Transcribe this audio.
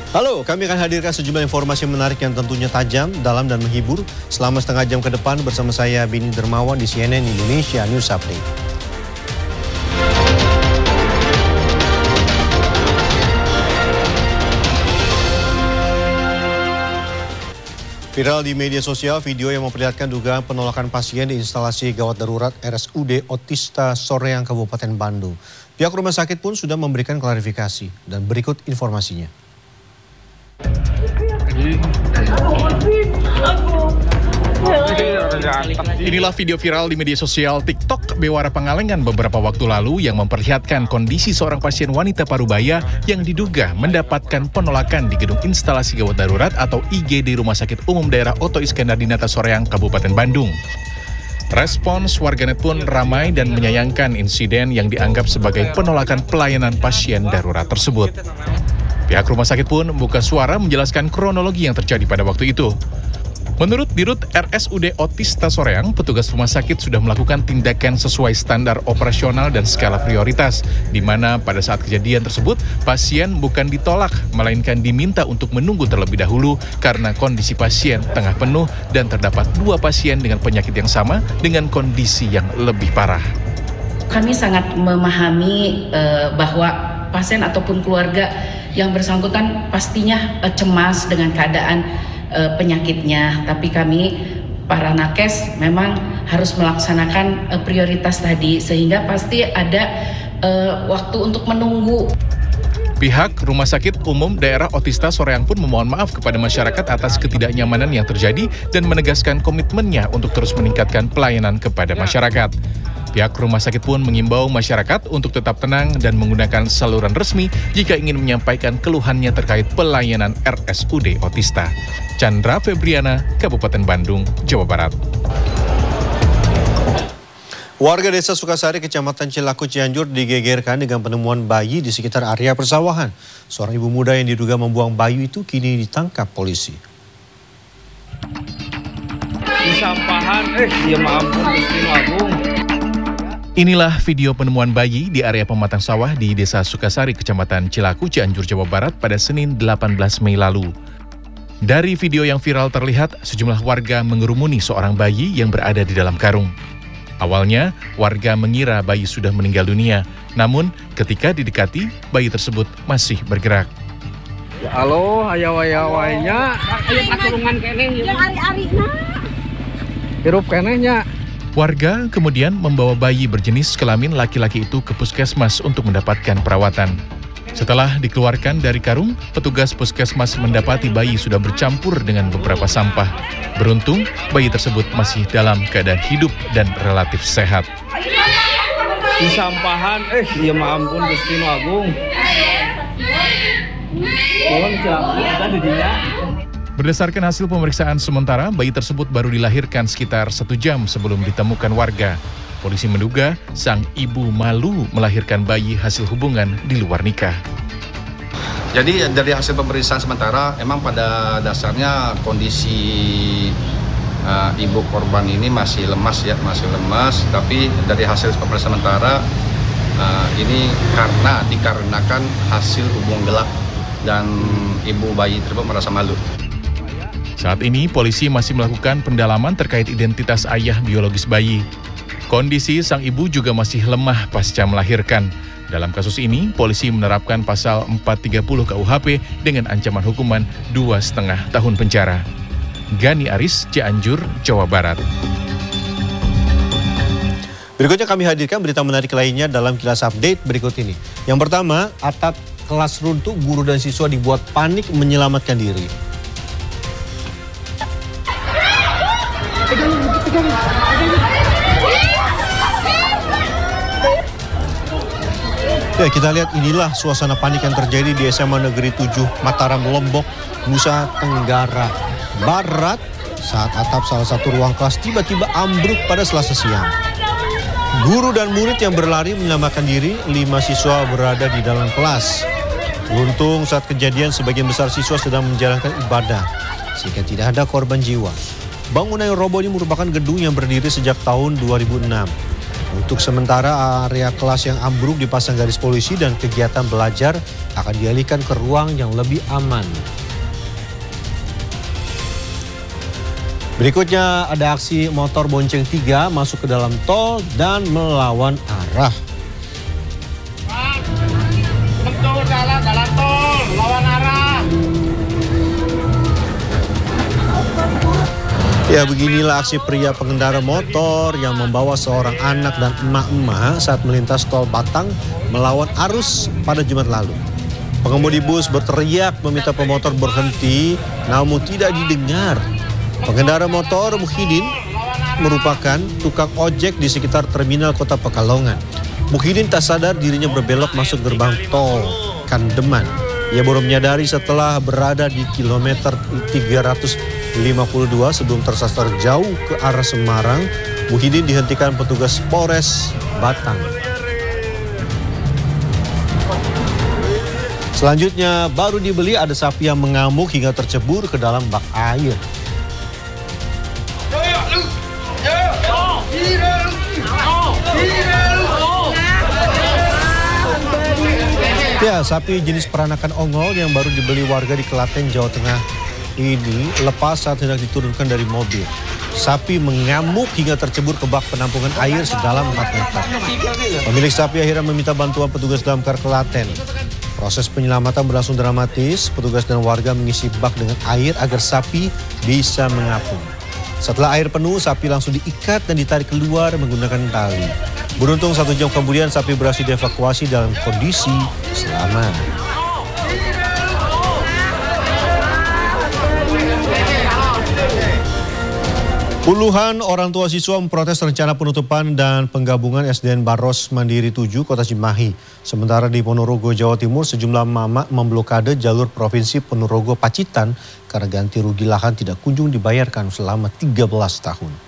Halo, kami akan hadirkan sejumlah informasi menarik yang tentunya tajam, dalam dan menghibur selama setengah jam ke depan bersama saya Beni Dermawan di CNN Indonesia News Update. Viral di media sosial video yang memperlihatkan dugaan penolakan pasien di instalasi gawat darurat RSUD Otista Soreang Kabupaten Bandung. Pihak rumah sakit pun sudah memberikan klarifikasi dan berikut informasinya. Inilah video viral di media sosial TikTok Bewara Pangalengan beberapa waktu lalu yang memperlihatkan kondisi seorang pasien wanita Parubaya yang diduga mendapatkan penolakan di gedung instalasi gawat darurat atau IGD Rumah Sakit Umum Daerah Oto Iskandar Dinata Soreang, Kabupaten Bandung. Respons warganet pun ramai dan menyayangkan insiden yang dianggap sebagai penolakan pelayanan pasien darurat tersebut. Pihak rumah sakit pun membuka suara menjelaskan kronologi yang terjadi pada waktu itu. Menurut Dirut RSUD Otista Soreang, petugas rumah sakit sudah melakukan tindakan sesuai standar operasional dan skala prioritas, di mana pada saat kejadian tersebut, pasien bukan ditolak, melainkan diminta untuk menunggu terlebih dahulu karena kondisi pasien tengah penuh dan terdapat 2 pasien dengan penyakit yang sama dengan kondisi yang lebih parah. Kami sangat memahami bahwa pasien ataupun keluarga yang bersangkutan pastinya cemas dengan keadaan penyakitnya, tapi kami para nakes memang harus melaksanakan prioritas tadi sehingga pasti ada waktu untuk menunggu. Pihak Rumah Sakit Umum Daerah Otista Soreang pun memohon maaf kepada masyarakat atas ketidaknyamanan yang terjadi dan menegaskan komitmennya untuk terus meningkatkan pelayanan kepada masyarakat. Pihak rumah sakit pun mengimbau masyarakat untuk tetap tenang dan menggunakan saluran resmi jika ingin menyampaikan keluhannya terkait pelayanan RSUD Otista. Chandra Febriana, Kabupaten Bandung, Jawa Barat. Warga desa Sukasari, Kecamatan Cilaku, Cianjur digegerkan dengan penemuan bayi di sekitar area persawahan. Seorang ibu muda yang diduga membuang bayi itu kini ditangkap polisi. Di sampahan, ya ampun, Gusti Agung. Inilah video penemuan bayi di area pematang sawah di Desa Sukasari, Kecamatan Cilaku, Cianjur, Jawa Barat pada Senin 18 Mei lalu. Dari video yang viral terlihat sejumlah warga mengerumuni seorang bayi yang berada di dalam karung. Awalnya, warga mengira bayi sudah meninggal dunia, namun ketika didekati, bayi tersebut masih bergerak. Ya halo, ayawai-ayawainya. Ayo paturungan keneh. Yang ari-arina. Hirup kenehnya. Warga kemudian membawa bayi berjenis kelamin laki-laki itu ke puskesmas untuk mendapatkan perawatan. Setelah dikeluarkan dari karung, petugas puskesmas mendapati bayi sudah bercampur dengan beberapa sampah. Beruntung, bayi tersebut masih dalam keadaan hidup dan relatif sehat. Di sampahan, ya ampun, Gusti Agung. Berdasarkan hasil pemeriksaan sementara, bayi tersebut baru dilahirkan sekitar 1 jam sebelum ditemukan warga. Polisi menduga sang ibu malu melahirkan bayi hasil hubungan di luar nikah. Jadi dari hasil pemeriksaan sementara, emang pada dasarnya kondisi ibu korban ini masih lemas ya, Tapi dari hasil pemeriksaan sementara ini dikarenakan hasil hubungan gelap dan ibu bayi tersebut merasa malu. Saat ini, polisi masih melakukan pendalaman terkait identitas ayah biologis bayi. Kondisi sang ibu juga masih lemah pasca melahirkan. Dalam kasus ini, polisi menerapkan pasal 430 KUHP dengan ancaman hukuman 2,5 tahun penjara. Gani Aris, Cianjur, Jawa Barat. Berikutnya kami hadirkan berita menarik lainnya dalam Kilas Update berikut ini. Yang pertama, atap kelas runtuh, guru dan siswa dibuat panik menyelamatkan diri. Ya, kita lihat inilah suasana panik yang terjadi di SMA Negeri 7 Mataram, Lombok, Nusa Tenggara Barat saat atap salah satu ruang kelas tiba-tiba ambruk pada Selasa siang. Guru dan murid yang berlari menyelamatkan diri, 5 siswa berada di dalam kelas. Beruntung saat kejadian sebagian besar siswa sedang menjalankan ibadah, sehingga tidak ada korban jiwa. Bangunan yang roboh ini merupakan gedung yang berdiri sejak tahun 2006. Untuk sementara area kelas yang ambruk dipasang garis polisi dan kegiatan belajar akan dialihkan ke ruang yang lebih aman. Berikutnya ada aksi motor bonceng 3 masuk ke dalam tol dan melawan arah. Betul, jalan tol, lawan arah. Ya, beginilah aksi pria pengendara motor yang membawa seorang anak dan emak-emak saat melintas tol Batang melawan arus pada Jumat lalu. Pengemudi bus berteriak meminta pemotor berhenti, namun tidak didengar. Pengendara motor Muhyiddin merupakan tukang ojek di sekitar terminal Kota Pekalongan. Muhyiddin tak sadar dirinya berbelok masuk gerbang tol Kandeman. Ia baru menyadari setelah berada di kilometer 352 sebelum tersasar jauh ke arah Semarang. Muhyiddin dihentikan petugas Polres Batang. Selanjutnya baru dibeli ada sapi yang mengamuk hingga tercebur ke dalam bak air. Ya, sapi jenis peranakan ongol yang baru dibeli warga di Klaten, Jawa Tengah ini lepas saat hendak diturunkan dari mobil. Sapi mengamuk hingga tercebur ke bak penampungan air sedalam 4 meter. Pemilik sapi akhirnya meminta bantuan petugas damkar Klaten. Proses penyelamatan berlangsung dramatis. Petugas dan warga mengisi bak dengan air agar sapi bisa mengapung. Setelah air penuh, sapi langsung diikat dan ditarik keluar menggunakan tali. Beruntung 1 jam kemudian sapi berhasil dievakuasi dalam kondisi selamat. Puluhan orang tua siswa memprotes rencana penutupan dan penggabungan SDN Baros Mandiri 7 Kota Cimahi. Sementara di Ponorogo, Jawa Timur, sejumlah mama memblokade jalur Provinsi Ponorogo Pacitan karena ganti rugi lahan tidak kunjung dibayarkan selama 13 tahun.